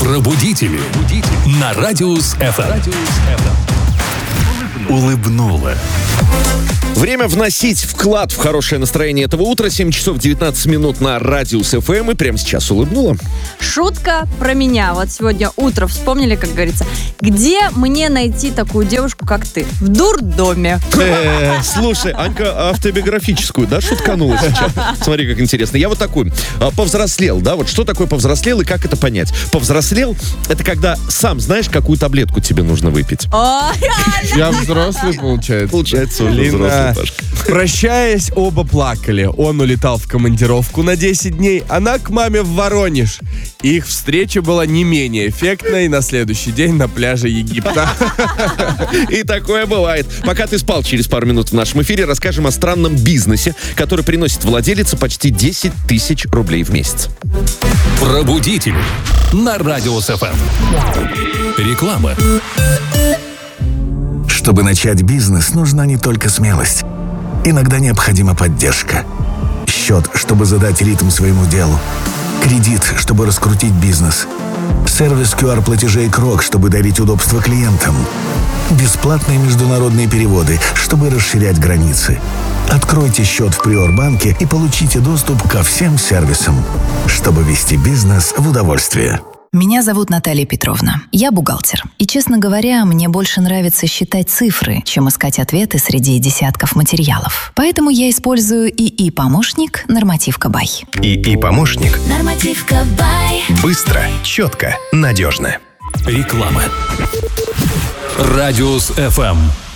Пробудители на Радиус ФМ. Улыбнула. Время вносить вклад в хорошее настроение этого утра. 7 часов 19 минут на Радиус ФМ. И прямо сейчас улыбнула. Шутка про меня. Вот сегодня утро вспомнили, как говорится. Где мне найти такую девушку, как ты? В дурдоме. Слушай, Анька автобиографическую, да, шутканула сейчас? Смотри, как интересно. Я вот такой, повзрослел, да, вот что такое повзрослел и как это понять? Повзрослел — это когда сам знаешь, какую таблетку тебе нужно выпить. Я взрослый, получается. Получается, уже взрослый, Пашка. Прощаясь, оба плакали. Он улетал в командировку на 10 дней, она к маме в Воронеж. Их встреча была не менее эффектной на следующий день на пляже Египта. И такое бывает. Пока ты спал, через пару минут в нашем эфире расскажем о странном бизнесе, который приносит владелице почти 10 тысяч рублей в месяц. Пробудители на Радиус ФМ. Реклама. Чтобы начать бизнес, нужна не только смелость. Иногда необходима поддержка. Счет, чтобы задать ритм своему делу. Кредит, чтобы раскрутить бизнес. Сервис QR-платежей Крок, чтобы дарить удобство клиентам. Бесплатные международные переводы, чтобы расширять границы. Откройте счет в Приорбанке и получите доступ ко всем сервисам, чтобы вести бизнес в удовольствие. Меня зовут Наталья Петровна. Я бухгалтер. И, честно говоря, мне больше нравится считать цифры, чем искать ответы среди десятков материалов. Поэтому я использую ИИ-помощник «Нормативка Бай». ИИ-помощник. «Нормативка Бай». Быстро, четко, надежно. Реклама. Радиус ФМ.